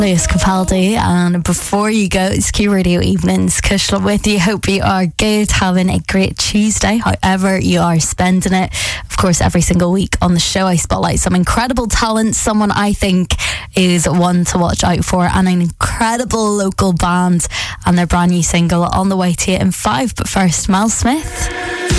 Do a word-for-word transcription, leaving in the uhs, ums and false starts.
Lewis Capaldi, and before you go, it's Q Radio Evenings. Kushla with you. Hope you are good, having a great Tuesday, however you are spending it. Of course, every single week on the show, I spotlight some incredible talent, someone I think is one to watch out for, and an incredible local band, and their brand new single on the way to you in five. But first, Mel Smith.